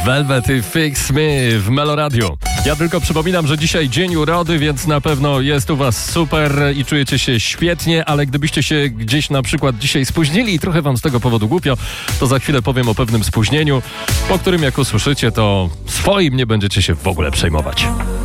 Velvet i Fix Me w Meloradiu. Ja tylko przypominam, że dzisiaj dzień urody, więc na pewno jest u was super i czujecie się świetnie, ale gdybyście się gdzieś na przykład dzisiaj spóźnili i trochę wam z tego powodu głupio, to za chwilę powiem o pewnym spóźnieniu, po którym jak usłyszycie, to swoim nie będziecie się w ogóle przejmować.